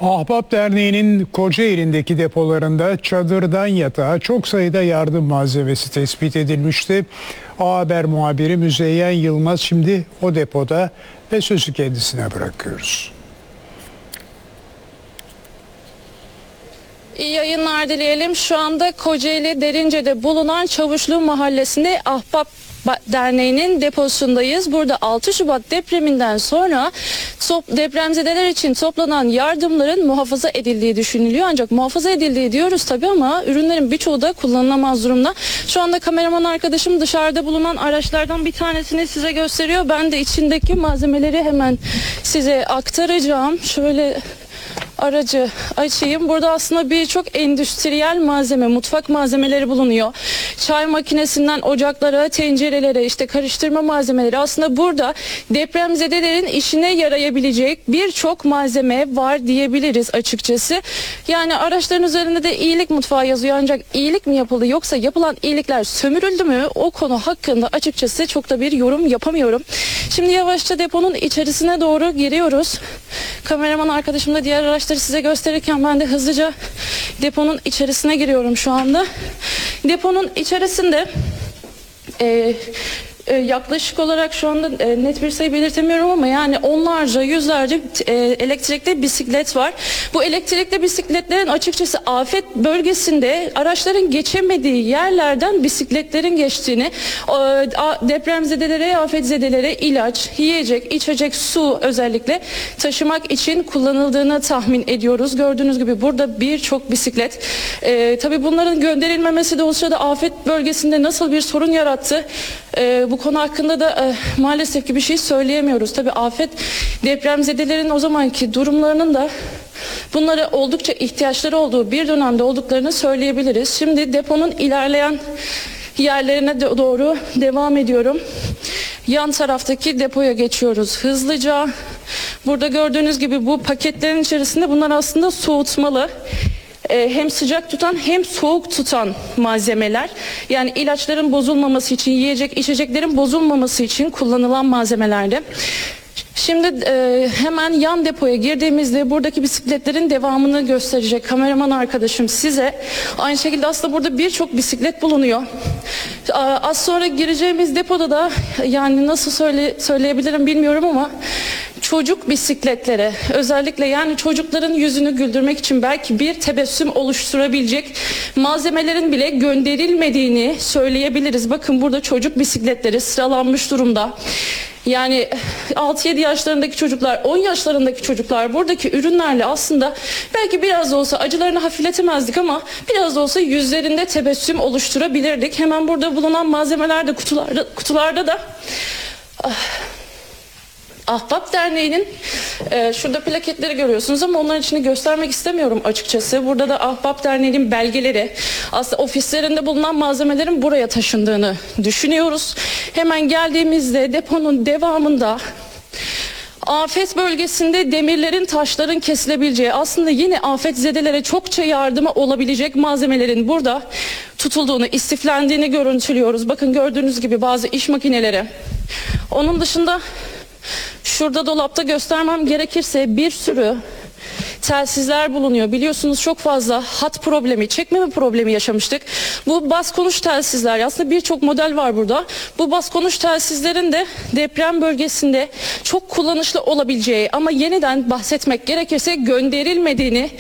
Ahbap Derneği'nin Kocaeli'ndeki depolarında çadırdan yatağa çok sayıda yardım malzemesi tespit edilmişti. A Haber muhabiri Müzeyyen Yılmaz şimdi o depoda ve sözü kendisine bırakıyoruz. İyi yayınlar dileyelim. Şu anda Kocaeli Derince'de bulunan Çavuşlu Mahallesi'nde Ahbap Derneği'nin deposundayız. Burada 6 Şubat depreminden sonra depremzedeler için toplanan yardımların muhafaza edildiği düşünülüyor. Ancak muhafaza edildiği diyoruz tabii ama ürünlerin birçoğu da kullanılamaz durumda. Şu anda kameraman arkadaşım dışarıda bulunan araçlardan bir tanesini size gösteriyor. Ben de içindeki malzemeleri hemen size aktaracağım. Şöyle aracı açayım. Burada aslında birçok endüstriyel malzeme, mutfak malzemeleri bulunuyor. Çay makinesinden ocaklara, tencerelere, işte karıştırma malzemeleri. Aslında burada depremzedelerin işine yarayabilecek birçok malzeme var diyebiliriz açıkçası. Yani araçların üzerinde de iyilik mutfağı yazıyor ancak iyilik mi yapıldı yoksa yapılan iyilikler sömürüldü mü? O konu hakkında açıkçası çok da bir yorum yapamıyorum. Şimdi yavaşça deponun içerisine doğru giriyoruz. Kameraman arkadaşım da diğer araçları size gösterirken ben de hızlıca deponun içerisine giriyorum şu anda. Deponun içerisinde yaklaşık olarak şu anda net bir sayı belirtemiyorum ama yani onlarca, yüzlerce elektrikli bisiklet var. Bu elektrikli bisikletlerin açıkçası afet bölgesinde araçların geçemediği yerlerden bisikletlerin geçtiğini, depremzedelere, afetzedelere ilaç, yiyecek, içecek, su özellikle taşımak için kullanıldığını tahmin ediyoruz. Gördüğünüz gibi burada birçok bisiklet. Tabii bunların gönderilmemesi de o sırada afet bölgesinde nasıl bir sorun yarattı? Bu konu hakkında da maalesef ki bir şey söyleyemiyoruz. Tabii afet depremzedelerin o zamanki durumlarının da bunlara oldukça ihtiyaçları olduğu bir dönemde olduklarını söyleyebiliriz. Şimdi deponun ilerleyen yerlerine doğru devam ediyorum. Yan taraftaki depoya geçiyoruz hızlıca. Burada gördüğünüz gibi bu paketlerin içerisinde bunlar aslında soğutmalı. Hem sıcak tutan hem soğuk tutan malzemeler. Yani ilaçların bozulmaması için, yiyecek içeceklerin bozulmaması için kullanılan malzemelerdi. Şimdi hemen yan depoya girdiğimizde buradaki bisikletlerin devamını gösterecek kameraman arkadaşım size. Aynı şekilde aslında burada birçok bisiklet bulunuyor. Az sonra gireceğimiz depoda da yani nasıl söyleyebilirim bilmiyorum ama çocuk bisikletlere özellikle yani çocukların yüzünü güldürmek için belki bir tebessüm oluşturabilecek malzemelerin bile gönderilmediğini söyleyebiliriz. Bakın burada çocuk bisikletleri sıralanmış durumda. Yani 6-7 yaşlarındaki çocuklar, 10 yaşlarındaki çocuklar buradaki ürünlerle aslında belki biraz da olsa acılarını hafifletemezdik ama biraz da olsa yüzlerinde tebessüm oluşturabilirdik. Hemen burada bulunan malzemeler de kutularda da Ahbap Derneği'nin şurada plaketleri görüyorsunuz ama onların içini göstermek istemiyorum açıkçası. Burada da Ahbap Derneği'nin belgeleri, aslında ofislerinde bulunan malzemelerin buraya taşındığını düşünüyoruz. Hemen geldiğimizde deponun devamında afet bölgesinde demirlerin, taşların kesilebileceği, aslında yine afetzedelere çokça yardıma olabilecek malzemelerin burada tutulduğunu, istiflendiğini görüntülüyoruz. Bakın gördüğünüz gibi bazı iş makineleri. Onun dışında şurada dolapta göstermem gerekirse bir sürü telsizler bulunuyor. Biliyorsunuz çok fazla hat problemi, çekmeme problemi yaşamıştık. Bu bas konuş telsizler, aslında birçok model var burada. Bu bas konuş telsizlerin de deprem bölgesinde çok kullanışlı olabileceği ama yeniden bahsetmek gerekirse gönderilmediğini